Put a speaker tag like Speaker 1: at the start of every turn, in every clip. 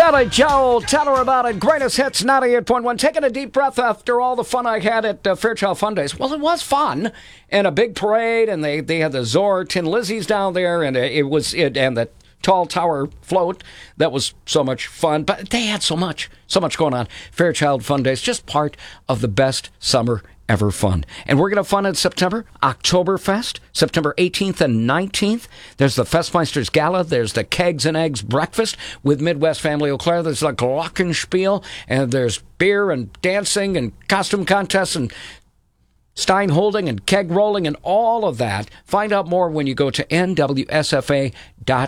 Speaker 1: Sally Joel, tell her about it. Greatest Hits 98.1. Taking a deep breath after all the fun I had at Fairchild Fun Days. Well, it was fun. And a big parade, and they had the Zor Tin Lizzies down there, and and the tall tower float. That was so much fun. But they had so much going on. Fairchild Fun Days, just part of the best summer ever fun. And we're going to have fun in September. Oktoberfest, September 18th and 19th. There's the Festmeisters Gala. There's the Kegs and Eggs Breakfast with Midwest Family Eau Claire. There's the Glockenspiel. And there's beer and dancing and costume contests and stein holding and keg rolling and all of that. Find out more when you go to nwsfa.com.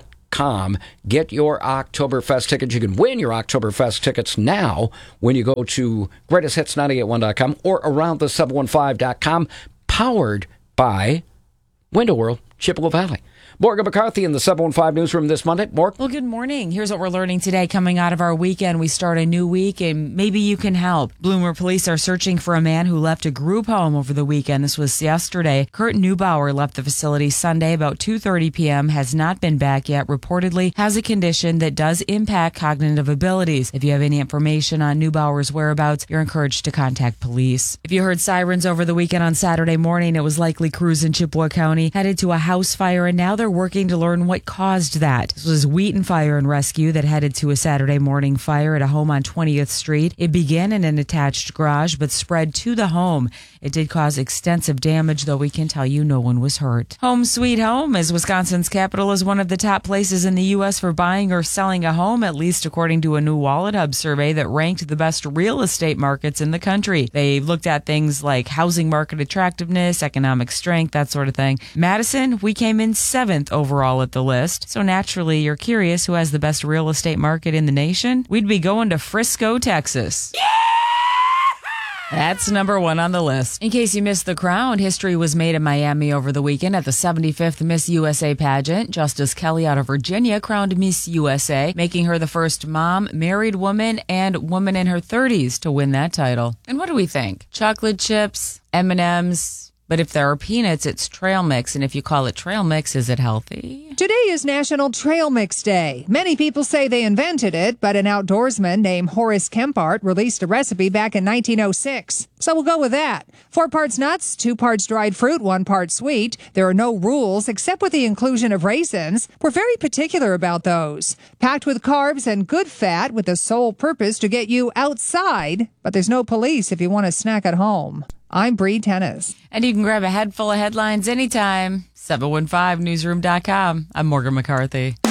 Speaker 1: Get your Oktoberfest tickets. You can win your Oktoberfest tickets now when you go to greatesthits981.com or aroundthe715.com, powered by Window World, Chippewa Valley. Morgan McCarthy in the 715 newsroom this Monday. Morgan?
Speaker 2: Well, good morning. Here's what we're learning today coming out of our weekend. We start a new week, and maybe you can help. Bloomer police are searching for a man who left a group home over the weekend. This was yesterday. Kurt Neubauer left the facility Sunday about 2:30 p.m., has not been back yet, reportedly has a condition that does impact cognitive abilities. If you have any information on Neubauer's whereabouts, you're encouraged to contact police. If you heard sirens over the weekend on Saturday morning, it was likely crews in Chippewa County headed to a house fire, and now they're working to learn what caused that. This was Wheaton Fire and Rescue that headed to a Saturday morning fire at a home on 20th Street. It began in an attached garage but spread to the home. It did cause extensive damage, though we can tell you no one was hurt. Home sweet home, as Wisconsin's capital is one of the top places in the U.S. for buying or selling a home, at least according to a new Wallet Hub survey that ranked the best real estate markets in the country. They looked at things like housing market attractiveness, economic strength, that sort of thing. Madison, we came in 7th overall at the list. So naturally, you're curious who has the best real estate market in the nation? We'd be going to Frisco, Texas. Yeah! That's number 1 on the list. In case you missed the crown, history was made in Miami over the weekend at the 75th Miss USA pageant. Justice Kelly out of Virginia crowned Miss USA, making her the first mom, married woman, and woman in her 30s to win that title. And what do we think? Chocolate chips, M&Ms. But if there are peanuts, it's trail mix. And if you call it trail mix, is it healthy?
Speaker 3: Today is National Trail Mix Day. Many people say they invented it, but an outdoorsman named Horace Kempart released a recipe back in 1906. So we'll go with that. 4 parts nuts, 2 parts dried fruit, 1 part sweet. There are no rules except with the inclusion of raisins. We're very particular about those. Packed with carbs and good fat with the sole purpose to get you outside, but there's no police if you want to snack at home. I'm Bree Tennis.
Speaker 2: And you can grab a head full of headlines anytime. 715newsroom.com. I'm Morgan McCarthy.